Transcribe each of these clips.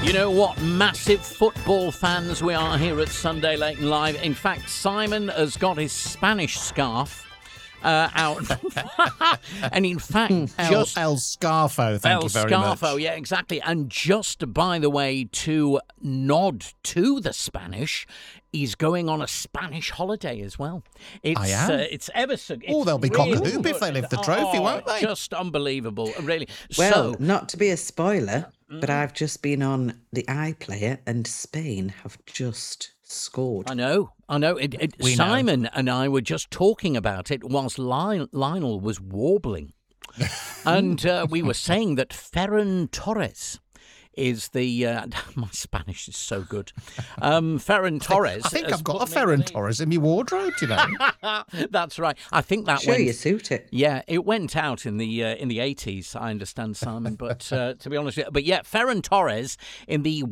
You know what massive football fans we are here at Sunday Leighton Live. In fact, Simon has got his Spanish scarf out. And in fact, just... El Scarfo, thank you very much. El Scarfo, yeah, exactly. And just, by the way, to nod to the Spanish, he's going on a Spanish holiday as well. It's ever so... they'll be cock-a-hoop if they lift the trophy, won't they? Just unbelievable, really. Well, not to be a spoiler, but I've just been on the iPlayer and Spain have just scored. I know. Simon and I were just talking about it whilst Lionel was warbling. And we were saying that Ferran Torres is the... my Spanish is so good. Ferran Torres... I think I've got a Ferran Torres in my wardrobe, you know. That's right. I think that Sure, you suit it. Yeah, it went out in the 80s, I understand, Simon. But to be honest with you... But yeah, Ferran Torres in the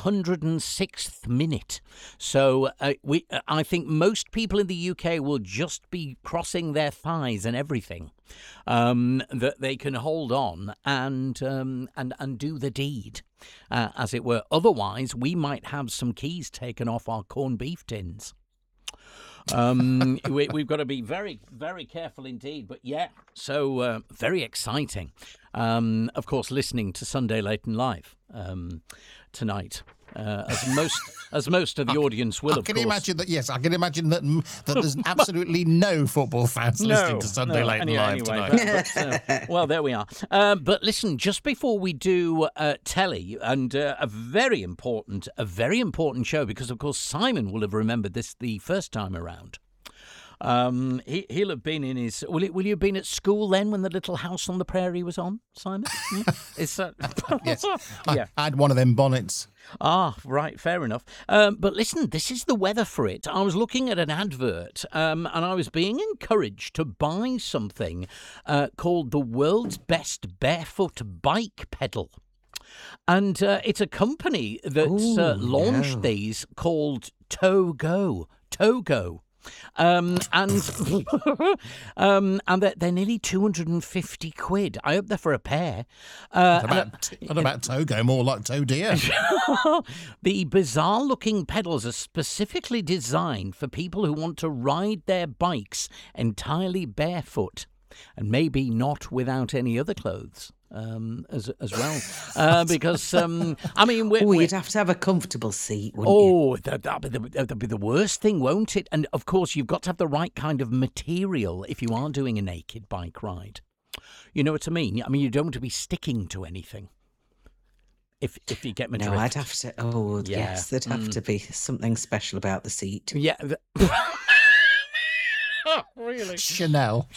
106th minute. So I think most people in the UK will just be crossing their thighs and everything. That they can hold on and do the deed, as it were. Otherwise, we might have some keys taken off our corned beef tins. We've got to be very, very careful indeed. But yeah, so very exciting. Of course, listening to Sunday Leighton Live tonight. As most of the audience will, of course. I can imagine that there's absolutely no football fans listening to Sunday Leighton Live tonight. Well, there we are. But listen, just before we do telly, and a very important show, because of course Simon will have remembered this the first time around. He'll have been in his... Will you have been at school then when the Little House on the Prairie was on, Simon? Yes. I had one of them bonnets. Ah, right, fair enough. But listen, this is the weather for it. I was looking at an advert and I was being encouraged to buy something called the World's Best Barefoot Bike Pedal. And it's a company that's launched these called Togo. And they're nearly 250 quid. I hope they're for a pair. Not about Togo, more like toe deer. The bizarre-looking pedals are specifically designed for people who want to ride their bikes entirely barefoot, and maybe not without any other clothes. As well, because I mean, you'd have to have a comfortable seat, wouldn't you? That'd be the worst thing, won't it? And of course, you've got to have the right kind of material if you are doing a naked bike ride. You know what I mean? I mean, you don't want to be sticking to anything. If you get my drift. No, I'd have to. Yes, there'd have to be something special about the seat. Yeah. Really? Chanel.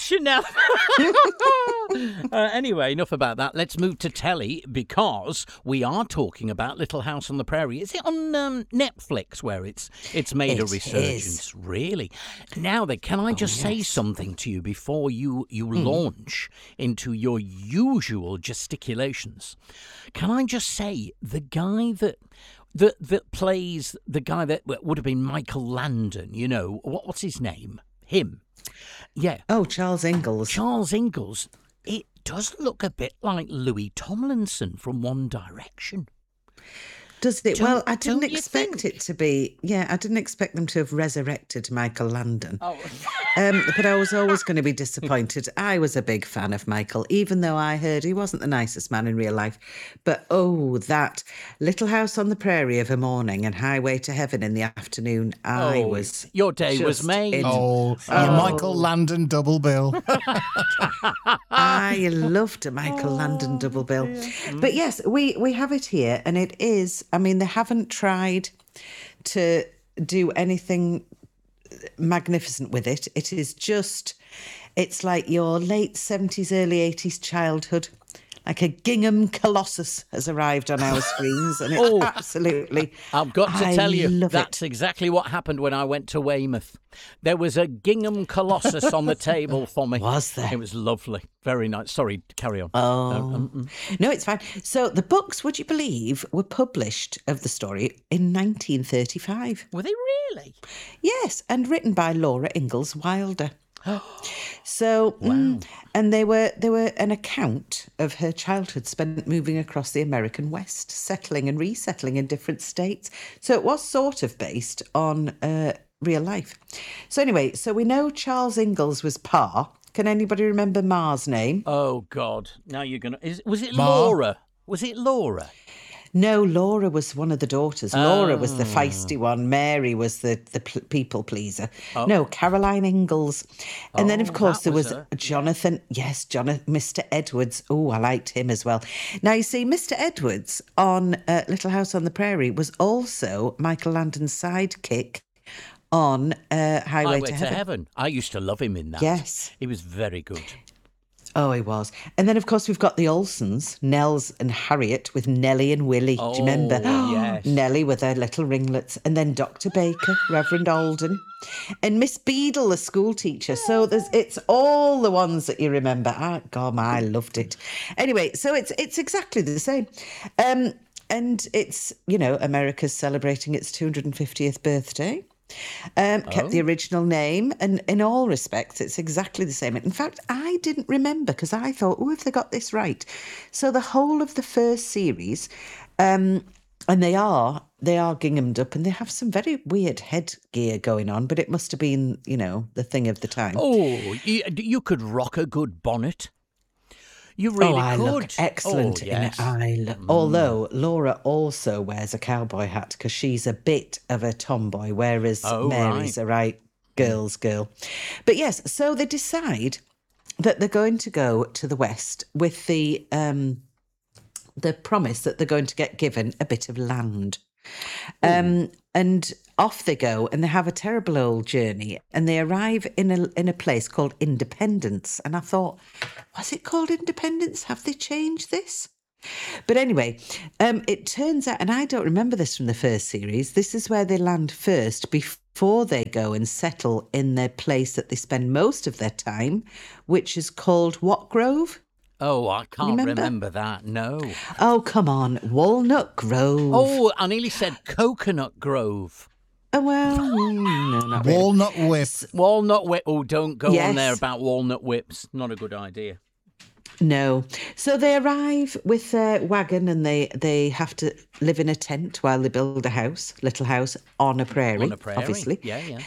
Anyway, enough about that. Let's move to telly, because we are talking about Little House on the Prairie. Is it on Netflix where it's made a resurgence? Really? Now then, can I just say something to you before you launch into your usual gesticulations? Can I just say the guy that plays the guy that would have been Michael Landon, you know, what's his name? Him. Yeah. Oh, Charles Ingalls. Charles Ingalls. It does look a bit like Louis Tomlinson from One Direction. Does it? Well, I didn't expect it to be. Yeah, I didn't expect them to have resurrected Michael Landon. Oh. But I was always going to be disappointed. I was a big fan of Michael, even though I heard he wasn't the nicest man in real life. But that Little House on the Prairie of a morning and Highway to Heaven in the afternoon, your day was made. Your Michael Landon double bill. I loved a Michael Landon double bill. But yes, we have it here, and it is. I mean, they haven't tried to do anything magnificent with it. It is just, it's like your late 70s, early 80s childhood. Like a gingham colossus has arrived on our screens, and it's absolutely... I've got to tell you, that's exactly what happened when I went to Weymouth. There was a gingham colossus on the table for me. Was there? It was lovely. Very nice. Sorry, carry on. No, it's fine. So the books, would you believe, were published of the story in 1935. Were they really? Yes, and written by Laura Ingalls Wilder. So, and they were an account of her childhood spent moving across the American West, settling and resettling in different states. So it was sort of based on real life. So anyway, so we know Charles Ingalls was Pa. Can anybody remember Ma's name? Oh God! Now you're gonna. Was it Ma? Laura? Was it Laura? No, Laura was one of the daughters. Laura was the feisty one. Mary was the people pleaser. Oh. No, Caroline Ingalls. And then, of course, there was her. Jonathan. Yes, Mr. Edwards. Oh, I liked him as well. Now, you see, Mr. Edwards on Little House on the Prairie was also Michael Landon's sidekick on Highway to Heaven. I used to love him in that. Yes. He was very good. Oh, he was. And then, of course, we've got the Olsons, Nels and Harriet, with Nellie and Willie. Do you remember? Yes. Nellie with her little ringlets. And then Dr. Baker, Reverend Alden. And Miss Beadle, the school teacher. So it's all the ones that you remember. Ah, God, I loved it. Anyway, so it's exactly the same. And it's, America's celebrating its 250th birthday. Kept the original name, and in all respects, it's exactly the same. In fact, I didn't remember because I thought, have they got this right? So the whole of the first series, and they are ginghamed up, and they have some very weird headgear going on, but it must have been, the thing of the time. Oh, you could rock a good bonnet. You really could. Look excellent in it. Although Laura also wears a cowboy hat because she's a bit of a tomboy, whereas Mary's a right girl's girl. But yes, so they decide that they're going to go to the West with the promise that they're going to get given a bit of land. And off they go, and they have a terrible old journey, and they arrive in a place called Independence. And I thought, was it called Independence? Have they changed this? But anyway, it turns out, and I don't remember this from the first series, this is where they land first before they go and settle in their place that they spend most of their time, which is called what grove? Oh, I can't remember that, no. Oh, come on, Walnut Grove. Oh, I nearly said Coconut Grove. Oh, well, no, not really. Walnut Whip. Walnut Whip. Oh, don't go on there about walnut whips. Not a good idea. No. So they arrive with their wagon, and they have to live in a tent while they build a house, little house on a prairie. On a prairie, obviously. Yeah.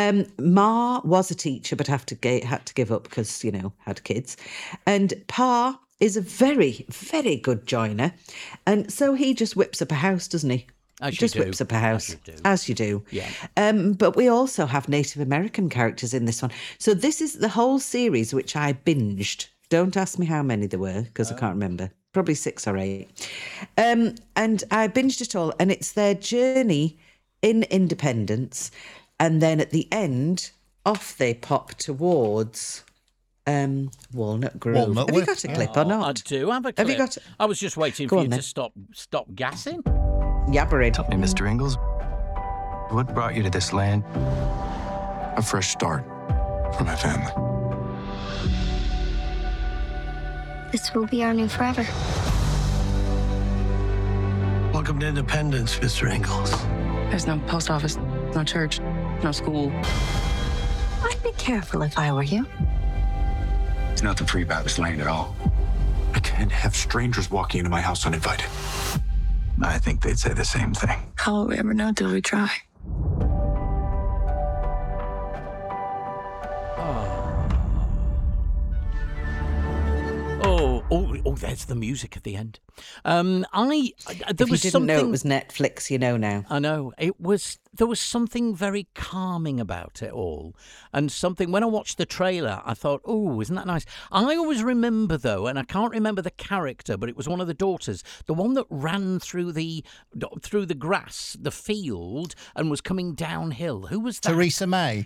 Ma was a teacher, but had to give up because, had kids. And Pa is a very, very good joiner. And so he just whips up a house, doesn't he? Whips up a house. As you do. Yeah. But we also have Native American characters in this one. So this is the whole series, which I binged. Don't ask me how many there were, because I can't remember. Probably 6 or 8. And I binged it all. And it's their journey in Independence. And then at the end, off they pop towards Walnut Grove. Have you got a clip or not? I do have a clip. Have you got? I was just waiting for you to stop gassing. Yabbering. Tell me, Mr. Ingalls, what brought you to this land? A fresh start for my family. This will be our new forever. Welcome to Independence, Mr. Ingalls. There's no post office, no church, no school. I'd be careful if I were you. There's nothing free about this land at all. I can't have strangers walking into my house uninvited. I think they'd say the same thing. How will we ever know till we try? Oh, there's the music at the end. There if you didn't know it was Netflix, you know now. I know. There was something very calming about it all. And when I watched the trailer, I thought, oh, isn't that nice? I always remember, though, and I can't remember the character, but it was one of the daughters, the one that ran through the grass, the field, and was coming downhill. Who was that? Theresa May.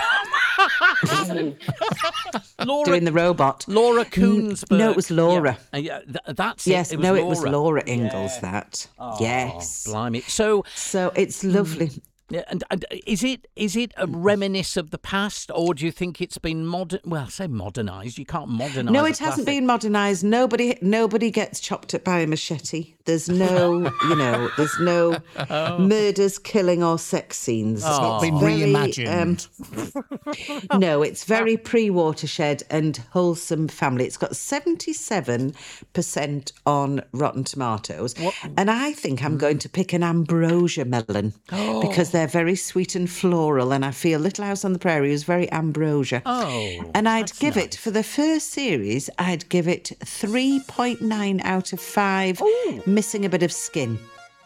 Doing the robot. Laura Koonsberg. No, it was Laura. Yeah, that's yes, it. It was Laura Ingalls. That. Oh, yes. Blimey. So it's lovely. Yeah, and is it a reminisce of the past, or do you think it's been modernised? You can't modernise. No, it hasn't been modernised. Nobody gets chopped up by a machete. There's no, there's no murders, killing or sex scenes. It's not been reimagined. No, it's very pre-Watershed and wholesome family. It's got 77% on Rotten Tomatoes. And I think I'm going to pick an ambrosia melon because they're very sweet and floral, and I feel Little House on the Prairie is very ambrosia. And I'd give it, for the first series, I'd give it 3.9 out of 5, missing a bit of skin.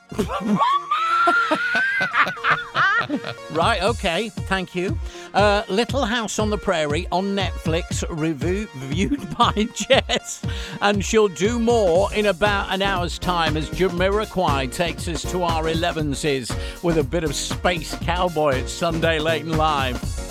Right, okay, thank you. Little House on the Prairie on Netflix, reviewed by Jess. And she'll do more in about an hour's time as Jamiroquai takes us to our 11s with a bit of Space Cowboy at Sunday Late and Live.